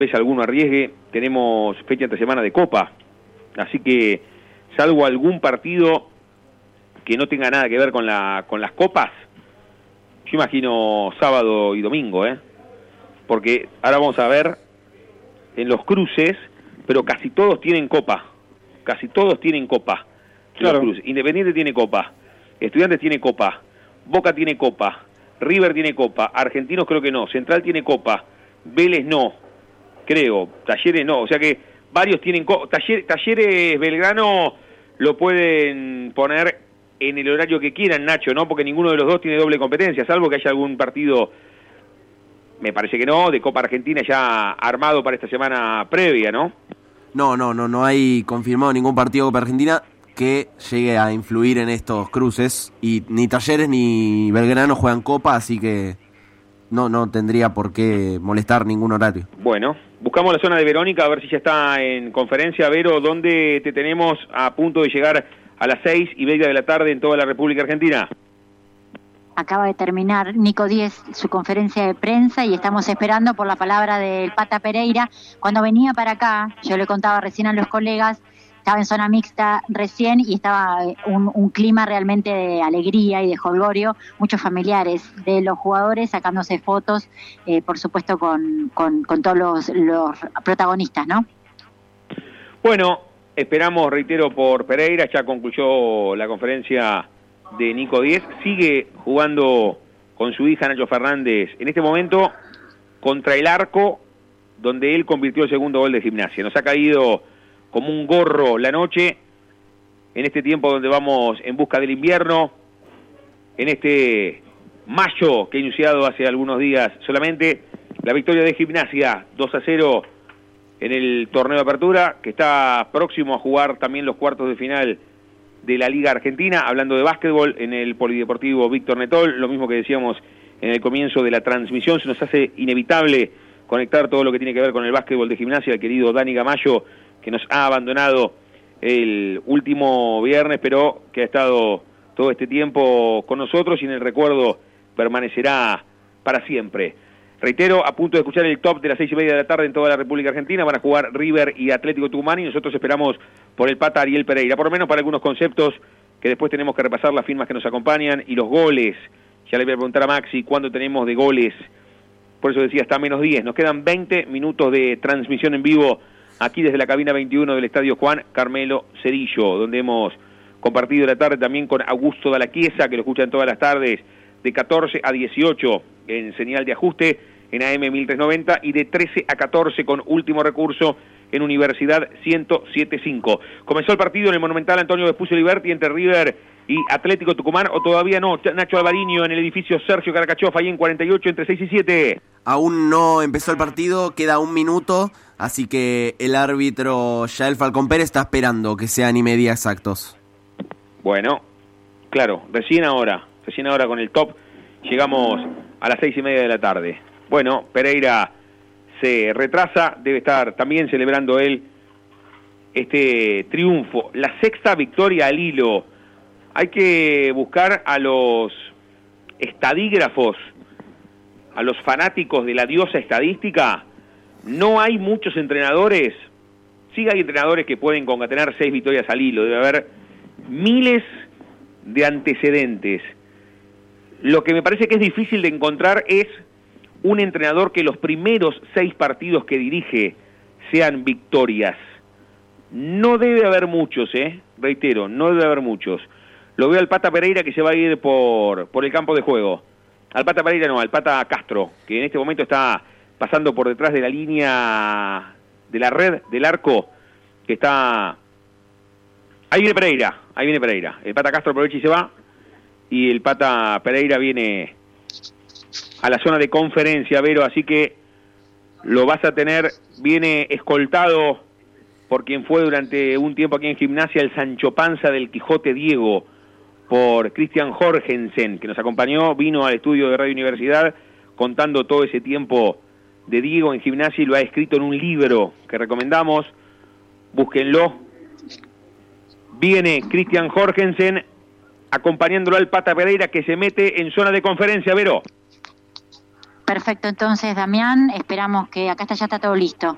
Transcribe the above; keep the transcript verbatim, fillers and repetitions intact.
vez alguno arriesgue, tenemos fecha entre semana de Copa, así que salvo algún partido que no tenga nada que ver con la con las copas, yo imagino sábado y domingo, ¿eh? Porque ahora vamos a ver en los cruces, pero casi todos tienen Copa, casi todos tienen Copa. Claro. Los cruces. Independiente tiene Copa, Estudiantes tiene Copa, Boca tiene Copa, River tiene Copa, Argentinos creo que no, Central tiene Copa, Vélez no, creo, Talleres no, o sea que varios tienen Copa. Taller, Talleres Belgrano lo pueden poner en el horario que quieran, Nacho, ¿no? Porque ninguno de los dos tiene doble competencia, salvo que haya algún partido, me parece que no, de Copa Argentina ya armado para esta semana previa, ¿no? No, no, no, no hay confirmado ningún partido de Copa Argentina que llegue a influir en estos cruces, y ni Talleres ni Belgrano juegan Copa, así que no, no tendría por qué molestar ningún horario. Bueno, buscamos la zona de Verónica, a ver si ya está en conferencia. Vero, ¿dónde te tenemos a punto de llegar a las seis y media de la tarde en toda la República Argentina? Acaba de terminar Nico Díez su conferencia de prensa y estamos esperando por la palabra del Pata Pereira. Cuando venía para acá, yo le contaba recién a los colegas, estaba en zona mixta recién y estaba un, un clima realmente de alegría y de jolgorio, muchos familiares de los jugadores sacándose fotos, eh, por supuesto con, con, con todos los, los protagonistas, ¿no? Bueno, esperamos, reitero, por Pereira, ya concluyó la conferencia de Nico Díez, sigue jugando con su hija Nacho Fernández, en este momento contra el arco, donde él convirtió el segundo gol de Gimnasia. Nos ha caído como un gorro la noche, en este tiempo donde vamos en busca del invierno, en este mayo que he iniciado hace algunos días solamente, la victoria de Gimnasia, dos a cero en el torneo de apertura, que está próximo a jugar también los cuartos de final de la Liga Argentina, hablando de básquetbol en el Polideportivo Víctor Netol, lo mismo que decíamos en el comienzo de la transmisión, se nos hace inevitable conectar todo lo que tiene que ver con el básquetbol de Gimnasia, el querido Dani Gamayo, que nos ha abandonado el último viernes, pero que ha estado todo este tiempo con nosotros y en el recuerdo permanecerá para siempre. Reitero, a punto de escuchar el top de las seis y media de la tarde en toda la República Argentina, van a jugar River y Atlético Tucumán y nosotros esperamos por el Pata Ariel Pereira, por lo menos para algunos conceptos que después tenemos que repasar, las firmas que nos acompañan y los goles. Ya le voy a preguntar a Maxi cuándo tenemos de goles, por eso decía hasta menos diez, nos quedan veinte minutos de transmisión en vivo aquí desde la cabina veintiuno del Estadio Juan Carmelo Cedillo, donde hemos compartido la tarde también con Augusto Dalaquiesa, que lo escuchan todas las tardes de catorce a dieciocho en señal de ajuste en A M mil trescientos noventa y de trece a catorce con último recurso en Universidad ciento siete punto cinco. Comenzó el partido en el Monumental Antonio Vespucio Liberti entre River y Atlético Tucumán, o todavía no, Nacho Alvariño en el edificio Sergio Caracachov, ahí en cuarenta y ocho entre seis y siete. Aún no empezó el partido, queda un minuto, así que el árbitro Yael Falcón Pérez está esperando que sean y media exactos. Bueno, claro, recién ahora, recién ahora con el top, llegamos a las seis y media de la tarde. Bueno, Pereira se retrasa, debe estar también celebrando él este triunfo, la sexta victoria al hilo. Hay que buscar a los estadígrafos, a los fanáticos de la diosa estadística. No hay muchos entrenadores, sí hay entrenadores que pueden concatenar seis victorias al hilo, debe haber miles de antecedentes. Lo que me parece que es difícil de encontrar es un entrenador que los primeros seis partidos que dirige sean victorias. No debe haber muchos, eh, reitero, no debe haber muchos. Lo veo al Pata Pereira que se va a ir por, por el campo de juego. Al Pata Pereira no, al Pata Castro, que en este momento está pasando por detrás de la línea de la red del arco, que está... Ahí viene Pereira, ahí viene Pereira. El Pata Castro aprovecha y se va, y el Pata Pereira viene a la zona de conferencia, Vero, así que lo vas a tener, viene escoltado por quien fue durante un tiempo aquí en Gimnasia el Sancho Panza del Quijote Diego, por Christian Jorgensen, que nos acompañó, vino al estudio de Radio Universidad contando todo ese tiempo de Diego en Gimnasia y lo ha escrito en un libro que recomendamos, búsquenlo. Viene Christian Jorgensen acompañándolo al Pata Pereira que se mete en zona de conferencia, Vero. Perfecto, entonces, Damián, esperamos que acá está, ya está todo listo.